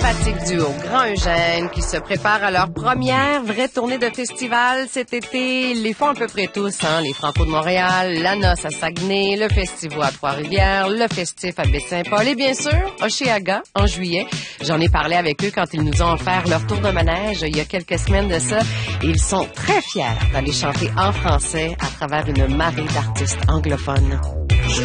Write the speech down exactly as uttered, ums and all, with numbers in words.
sympathique duo Grand Eugène qui se prépare à leur première vraie tournée de festival cet été. Ils les font à peu près tous, hein? Les Franco de Montréal, la Noce à Saguenay, le Festival à Trois-Rivières, le Festif à Baie-Saint-Paul et bien sûr, Hochelaga en juillet. J'en ai parlé avec eux quand ils nous ont offert leur tour de manège il y a quelques semaines de ça. Et ils sont très fiers d'aller chanter en français à travers une marée d'artistes anglophones.